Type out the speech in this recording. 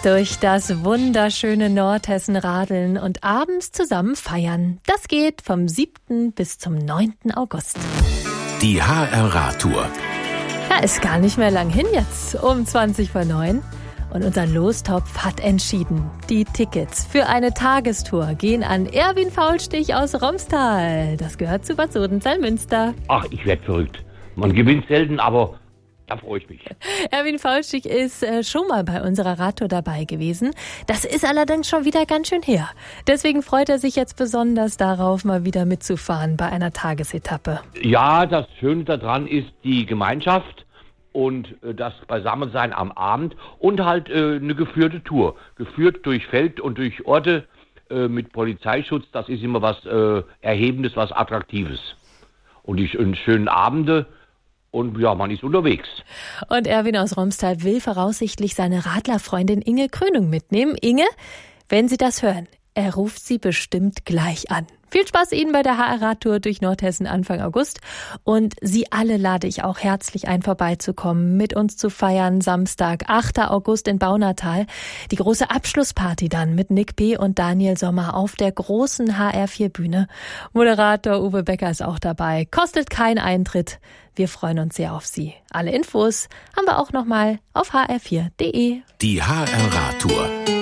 Durch das wunderschöne Nordhessen radeln und abends zusammen feiern. Das geht vom 7. bis zum 9. August. Die HR-Radtour. Ja, ist gar nicht mehr lang hin jetzt, um 20:09. Und unser Lostopf hat entschieden. Die Tickets für eine Tagestour gehen an Erwin Faulstich aus Romstal. Das gehört zu Bad Sodenthal-Münster. Ach, ich werd verrückt. Man gewinnt selten, aber da freue ich mich. Erwin Faulstich ist schon mal bei unserer Radtour dabei gewesen. Das ist allerdings schon wieder ganz schön her. Deswegen freut er sich jetzt besonders darauf, mal wieder mitzufahren bei einer Tagesetappe. Ja, das Schöne daran ist die Gemeinschaft und das Beisammensein am Abend und halt eine geführte Tour. Geführt durch Feld und durch Orte mit Polizeischutz. Das ist immer was Erhebendes, was Attraktives. Und die schönen Abende. Und ja, man ist unterwegs. Und Erwin aus Romstal will voraussichtlich seine Radlerfreundin Inge Krönung mitnehmen. Inge, wenn Sie das hören, er ruft Sie bestimmt gleich an. Viel Spaß Ihnen bei der HR-Radtour durch Nordhessen Anfang August. Und Sie alle lade ich auch herzlich ein, vorbeizukommen, mit uns zu feiern. Samstag, 8. August in Baunatal. Die große Abschlussparty dann mit Nick P. und Daniel Sommer auf der großen HR4-Bühne. Moderator Uwe Becker ist auch dabei. Kostet keinen Eintritt. Wir freuen uns sehr auf Sie. Alle Infos haben wir auch nochmal auf hr4.de. Die HR-Radtour.